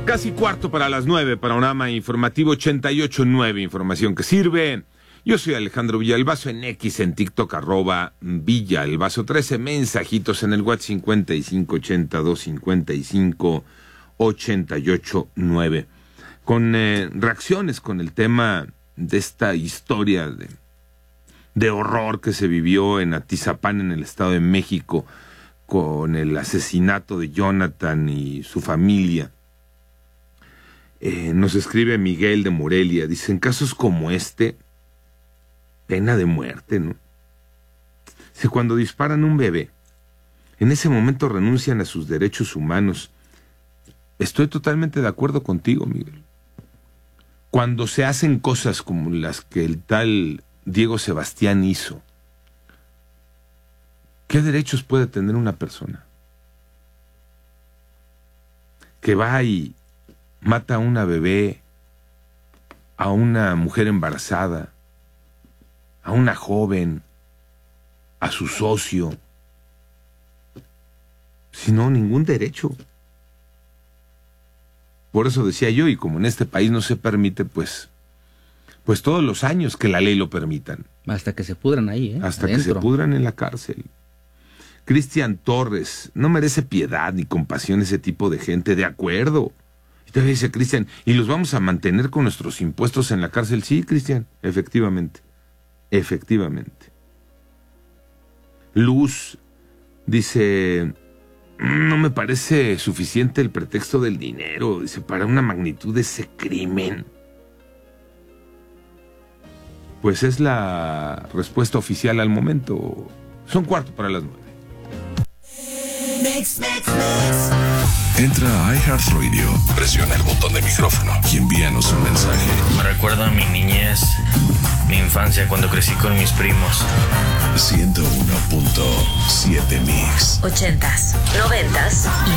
Casi cuarto para las 9, Panorama Informativo 88.9, información que sirve. Yo soy Alejandro Villalbazo, en X, en TikTok, @Villalbazo13, mensajitos en el WhatsApp 5582558889. Con reacciones con el tema de esta historia de horror que se vivió en Atizapán, en el Estado de México, con el asesinato de Jonathan y su familia. Nos escribe Miguel de Morelia, dice: en casos como este, pena de muerte, ¿no? Dice, cuando disparan a un bebé, en ese momento renuncian a sus derechos humanos. Estoy totalmente de acuerdo contigo, Miguel. Cuando se hacen cosas como las que el tal Diego Sebastián hizo, ¿qué derechos puede tener una persona que va y mata a una bebé, a una mujer embarazada, a una joven, a su socio? Sino ningún derecho. Por eso decía yo, y como en este país no se permite, pues todos los años que la ley lo permitan. Hasta que se pudran ahí, Hasta adentro. que se pudran en la cárcel. Cristian Torres, no merece piedad ni compasión ese tipo de gente, de acuerdo. Y todavía dice Cristian, ¿y los vamos a mantener con nuestros impuestos en la cárcel? Sí, Cristian, efectivamente. Efectivamente. Luz dice, no me parece suficiente el pretexto del dinero, dice, para una magnitud de ese crimen. Pues es la respuesta oficial al momento. Son 8:45. Entra a iHeartRadio, presiona el botón de micrófono y envíanos un mensaje. Me recuerda a mi niñez, mi infancia cuando crecí con mis primos. 101.7 Mix. 80s, 90s y